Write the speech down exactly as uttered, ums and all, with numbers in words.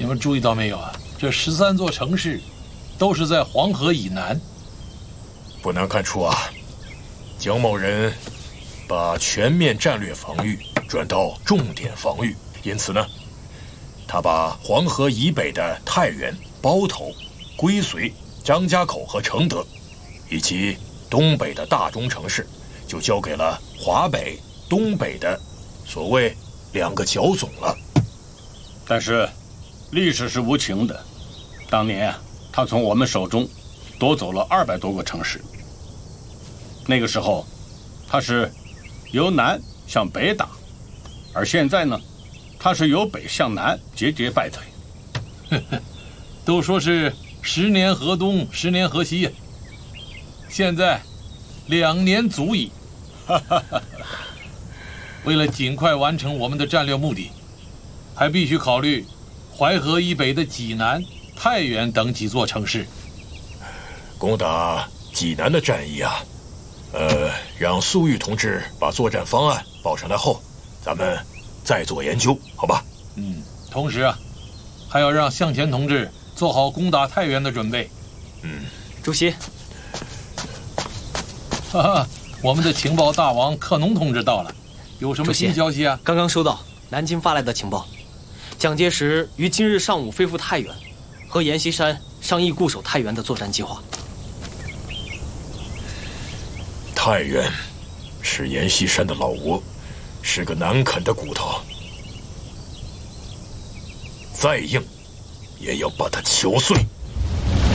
你们注意到没有啊？这十三座城市都是在黄河以南。 不难看出啊，蒋某人把全面战略防御转到重点防御，因此呢，他把黄河以北的太原、包头、归绥、张家口和承德，以及东北的大中城市，就交给了华北、东北的所谓两个剿总了。 但是，历史是无情的，当年啊，他从我们手中夺走了二百多个城市。那个时候，他是由南向北打，而现在呢，他是由北向南节节败退。 都说是十年河东，十年河西呀，现在两年足矣。为了尽快完成我们的战略目的，还必须考虑淮河以北的济南、太原等几座城市。 攻打济南的战役啊，呃，让粟裕同志把作战方案报上来后，咱们再做研究，好吧？ 嗯，同时啊，还要让向前同志做好攻打太原的准备。 嗯， 主席， 哈哈，我们的情报大王克农同志到了，有什么新消息啊？ 刚刚收到南京发来的情报，蒋介石于今日上午飞赴太原，和阎锡山商议固守太原的作战计划。 太原是阎锡山的老窝，是个难啃的骨头，再硬也要把它敲碎。